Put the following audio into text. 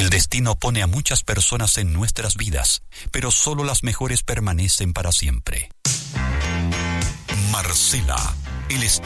El destino pone a muchas personas en nuestras vidas, pero solo las mejores permanecen para siempre. Marcela, el estilo